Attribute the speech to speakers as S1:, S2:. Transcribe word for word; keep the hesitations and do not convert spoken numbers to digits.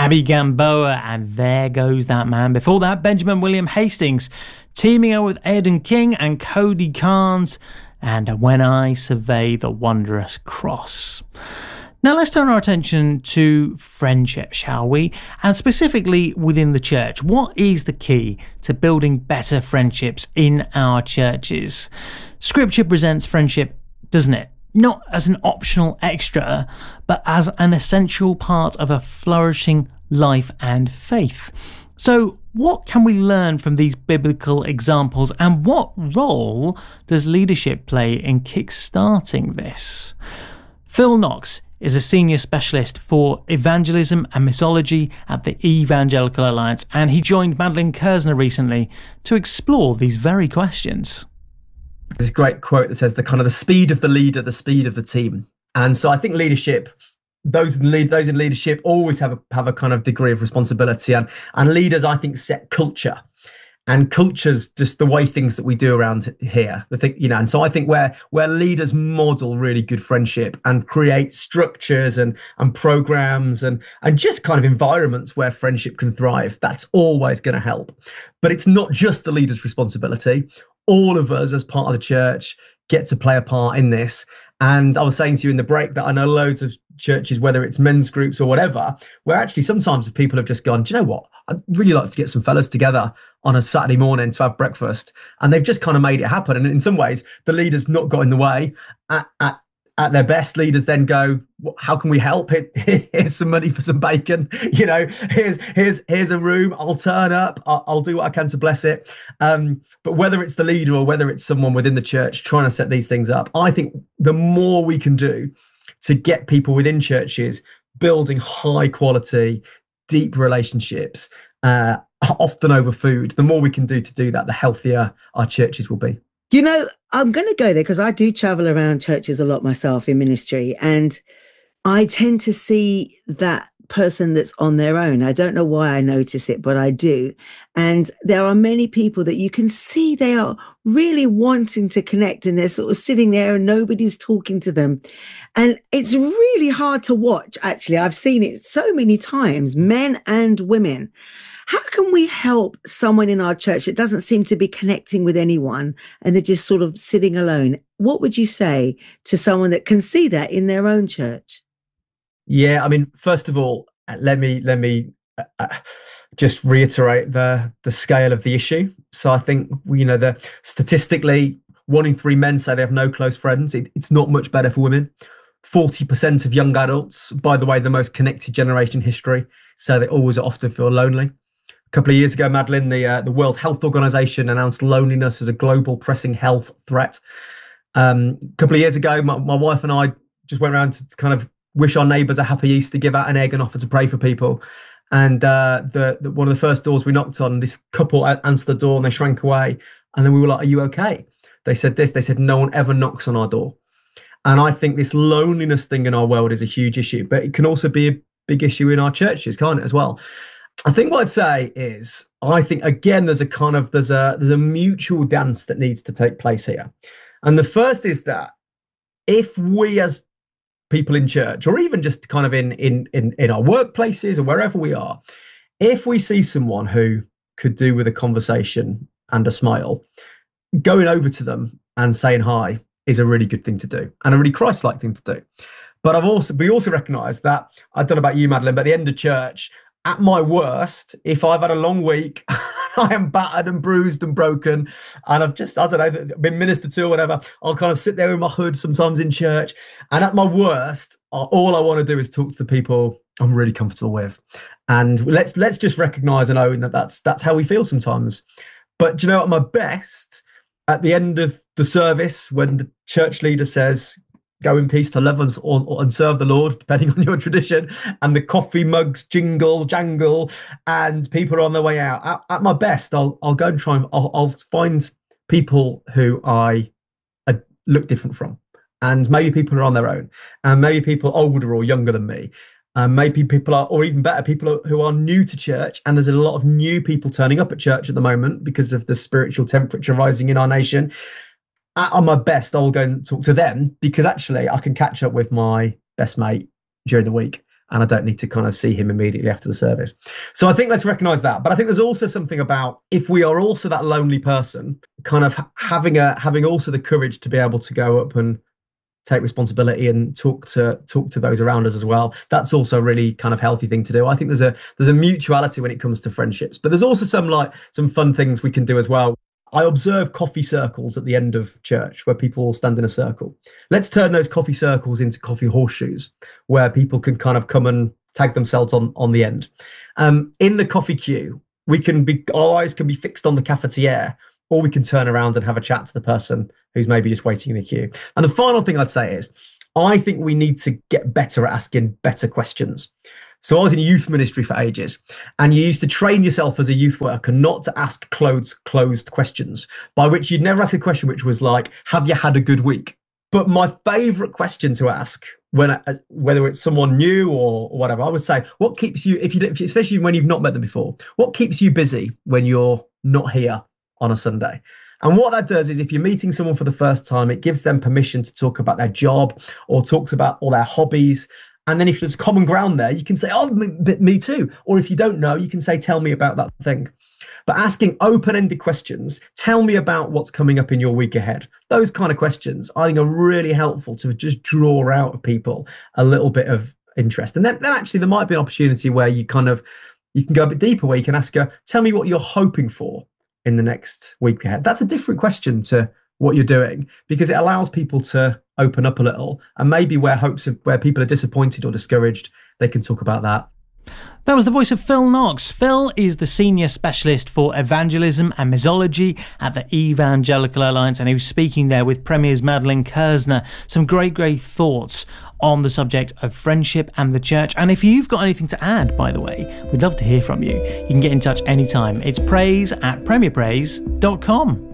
S1: Abby Gamboa, and There Goes That Man. Before that, Benjamin William Hastings teaming up with Aidan King and Cody Carnes, and When I Survey the Wondrous Cross. Now let's turn our attention to friendship, shall we? And specifically within the church. What is the key to building better friendships in our churches? Scripture presents friendship, doesn't it? Not as an optional extra, but as an essential part of a flourishing life and faith. So what can we learn from these biblical examples, and what role does leadership play in kick-starting this? Phil Knox is a senior specialist for evangelism and missiology at the Evangelical Alliance, and he joined Madeline Kersner recently to explore these very questions.
S2: There's a great quote that says the kind of the speed of the leader, the speed of the team. And so I think leadership, those in lead, those in leadership always have a have a kind of degree of responsibility, and and leaders, I think, set culture. And culture's just the way things that we do around here. The thing, you know, and so I think where where leaders model really good friendship and create structures and and programs and and just kind of environments where friendship can thrive, that's always going to help. But it's not just the leader's responsibility. All of us as part of the church get to play a part in this. And I was saying to you in the break that I know loads of churches, whether it's men's groups or whatever, where actually sometimes people have just gone, do you know what? I'd really like to get some fellas together on a Saturday morning to have breakfast. And they've just kind of made it happen. And in some ways, the leaders not got in the way. At, at, at their best, leaders then go, well, how can we help? Here's some money for some bacon. You know, here's here's here's a room. I'll turn up. I'll, I'll do what I can to bless it. Um, but whether it's the leader or whether it's someone within the church trying to set these things up, I think the more we can do to get people within churches building high quality, deep relationships, uh, often over food, the more we can do to do that, the healthier our churches will be.
S3: You know, I'm going to go there because I do travel around churches a lot myself in ministry, and I tend to see that person that's on their own. I don't know why I notice it, but I do. And there are many people that you can see they are really wanting to connect, and they're sort of sitting there and nobody's talking to them. And it's really hard to watch, actually. I've seen it so many times, men and women. How can we help someone in our church that doesn't seem to be connecting with anyone and they're just sort of sitting alone? What would you say to someone that can see that in their own church?
S2: Yeah, I mean, first of all, let me let me uh, just reiterate the the scale of the issue. So I think, you know, the statistically, one in three men say they have no close friends. It, it's not much better for women. forty percent of young adults, by the way, the most connected generation in history, so they always often feel lonely. A couple of years ago, Madeline, the uh, the World Health Organization announced loneliness as a global pressing health threat. Um, a couple of years ago, my, my wife and I just went around to kind of wish our neighbours a happy Easter, give out an egg and offer to pray for people. And uh, the, the one of the first doors we knocked on, this couple answered the door and they shrank away. And then we were like, are you okay? They said this, they said, no one ever knocks on our door. And I think this loneliness thing in our world is a huge issue, but it can also be a big issue in our churches, can't it, as well? I think what I'd say is, I think, again, there's a kind of, there's a, there's a mutual dance that needs to take place here. And the first is that if we as people in church, or even just kind of in, in, in, in our workplaces or wherever we are, if we see someone who could do with a conversation and a smile, going over to them and saying hi is a really good thing to do and a really Christ-like thing to do. But I've also, we also recognise that, I don't know about you, Madeline, but at the end of church, at my worst, if I've had a long week, I am battered and bruised and broken, and I've just, I don't know, been ministered to or whatever, I'll kind of sit there in my hood sometimes in church. And at my worst, all I want to do is talk to the people I'm really comfortable with. And let's let's just recognise and own that that's, that's how we feel sometimes. But do you know, at my best, at the end of the service, when the church leader says, go in peace to love us or, or, and serve the Lord, depending on your tradition, and the coffee mugs jingle, jangle, and people are on their way out. At, at my best, I'll I'll go and try and I'll, I'll find people who I uh, look different from. And maybe people are on their own, and maybe people older or younger than me. And maybe people are, or even better, people who are new to church. And there's a lot of new people turning up at church at the moment because of the spiritual temperature rising in our nation. At my best, I will go and talk to them, because actually I can catch up with my best mate during the week and I don't need to kind of see him immediately after the service. So I think let's recognize that. But I think there's also something about, if we are also that lonely person, kind of having a having also the courage to be able to go up and take responsibility and talk to talk to those around us as well. That's also a really kind of healthy thing to do. I think there's a there's a mutuality when it comes to friendships, but there's also some like some fun things we can do as well. I observe coffee circles at the end of church where people all stand in a circle. Let's turn those coffee circles into coffee horseshoes where people can kind of come and tag themselves on on the end. Um, in the coffee queue, we can be our eyes can be fixed on the cafetiere, or we can turn around and have a chat to the person who's maybe just waiting in the queue. And the final thing I'd say is, I think we need to get better at asking better questions. So I was in youth ministry for ages, and you used to train yourself as a youth worker not to ask closed, closed questions, by which you'd never ask a question which was like, have you had a good week? But my favorite question to ask, when I, whether it's someone new or, or whatever, I would say, what keeps you, if you, if, especially when you've not met them before, what keeps you busy when you're not here on a Sunday? And what that does is, if you're meeting someone for the first time, it gives them permission to talk about their job or talks about all their hobbies. And then if there's common ground there, you can say, oh, me, me too. Or if you don't know, you can say, tell me about that thing. But asking open-ended questions, tell me about what's coming up in your week ahead. Those kind of questions, I think, are really helpful to just draw out of people a little bit of interest. And then, then actually there might be an opportunity where you kind of, you can go a bit deeper, where you can ask her, tell me what you're hoping for in the next week ahead. That's a different question to what you're doing, because it allows people to open up a little, and maybe where hopes of where people are disappointed or discouraged, they can talk about that.
S1: That was the voice of Phil Knox. Phil is the Senior Specialist for Evangelism and Misology at the Evangelical Alliance, and he was speaking there with Premier's Madeleine Kersner. Some great, great thoughts on the subject of friendship and the church. And if you've got anything to add, by the way, we'd love to hear from you. You can get in touch anytime. It's praise at premier praise dot com.